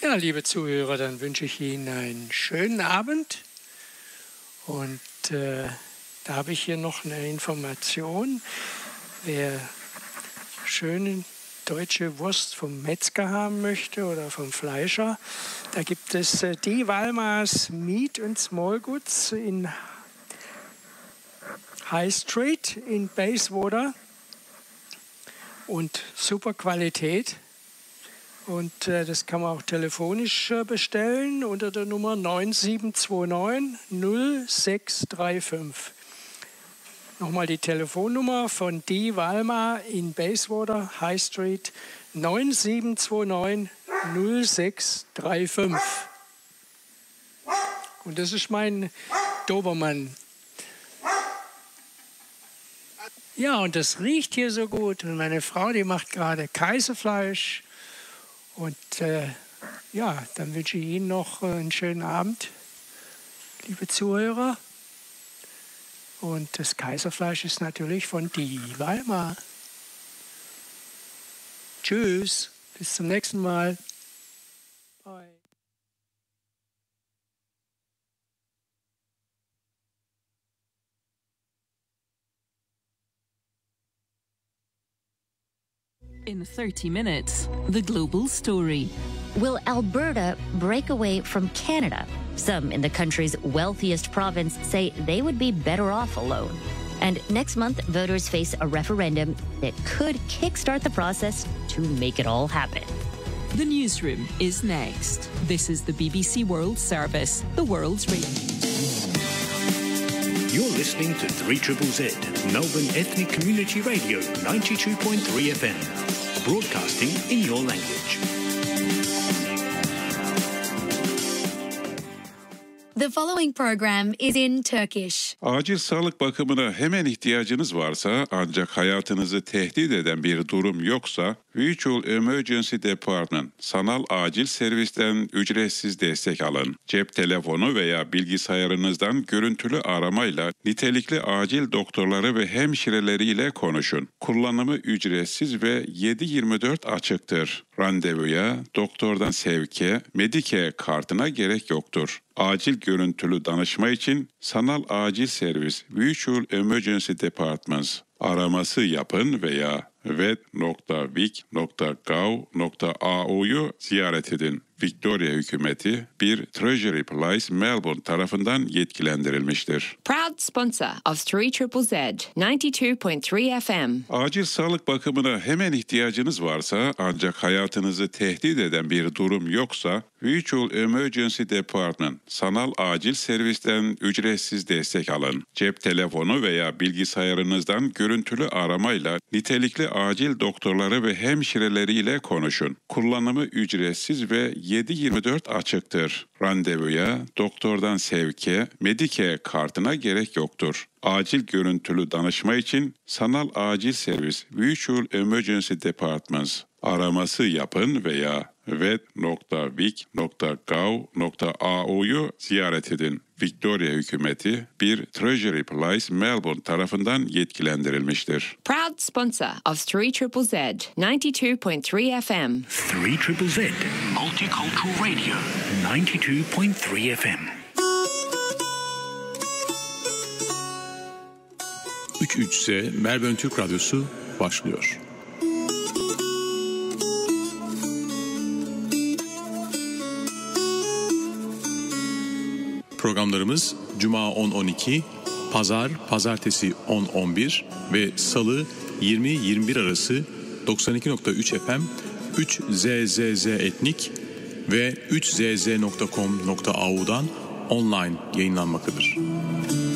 Ja, liebe Zuhörer, dann wünsche ich Ihnen einen schönen Abend. Und da habe ich hier noch eine Information. Wer schöne deutsche Wurst vom Metzger haben möchte oder vom Fleischer, da gibt es die Walmars Meat and Small Goods in High Street in Bayswater. Und super Qualität. Und das kann man auch telefonisch bestellen unter der Nummer 9729 0635. Nochmal die Telefonnummer von Die Walmar in Bayswater High Street 9729 0635. Und das ist mein Dobermann. Ja, und das riecht hier so gut. Und meine Frau, die macht gerade Kaiserfleisch. Und ja, dann wünsche ich Ihnen noch einen schönen Abend, liebe Zuhörer. Und das Kaiserfleisch ist natürlich von Die Walmar. Tschüss, bis zum nächsten Mal. Bye. In 30 minutes, the global story. Will Alberta break away from Canada? Some in the country's wealthiest province say they would be better off alone. And next month, voters face a referendum that could kickstart the process to make it all happen. The newsroom is next. This is the BBC World Service, the world's radio. You're listening to 3ZZZ, Melbourne Ethnic Community Radio, 92.3 FM. Broadcasting in your language. The following program is in Turkish. Acil sağlık bakımına hemen ihtiyacınız varsa ancak hayatınızı tehdit eden bir durum yoksa Virtual Emergency Department sanal acil servisten ücretsiz destek alın. Cep telefonu veya bilgisayarınızdan görüntülü aramayla nitelikli acil doktorları ve hemşireleriyle konuşun. Kullanımı ücretsiz ve 7/24 açıktır. Randevuya, doktordan sevke, Medicare kartına gerek yoktur. Acil görüntülü danışma için sanal acil servis Virtual Emergency Departments araması yapın veya vet.vic.gov.au'yu ziyaret edin. Victoria hükümeti bir Treasury Place Melbourne tarafından yetkilendirilmiştir. Proud sponsor of 3ZZZ 92.3 FM. Acil sağlık bakımına hemen ihtiyacınız varsa ancak hayatınızı tehdit eden bir durum yoksa Virtual Emergency Department sanal acil servisten ücretsiz destek alın. Cep telefonu veya bilgisayarınızdan görüntülü aramayla nitelikli acil doktorları ve hemşireleriyle konuşun. Kullanımı ücretsiz ve 7/24 açıktır. Randevuya, doktordan sevke, Medicare kartına gerek yoktur. Acil görüntülü danışma için sanal acil servis Virtual Emergency Departments araması yapın veya vet.vic.gov.au'yu ziyaret edin. Victoria hükümeti bir Treasury Place Melbourne tarafından yetkilendirilmiştir. Proud sponsor of 3ZZZ 92.3 FM. 3ZZZ, Multicultural Radio, 92.3 FM. 3ZZ Melbourne Türk Radyosu başlıyor. Programlarımız Cuma 10-12, Pazartesi 10-11 ve Salı 20-21 arası 92.3 FM, 3ZZZ Etnik ve 3ZZ.com.au'dan online yayınlanmaktadır.